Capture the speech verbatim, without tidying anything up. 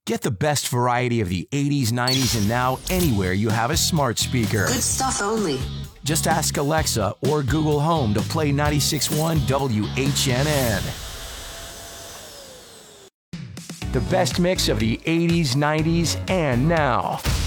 Get the best variety of the eighties, nineties, and now anywhere you have a smart speaker. Good stuff only. Just ask Alexa or Google Home to play ninety-six point one W H N N. The best mix of the eighties, nineties, and now.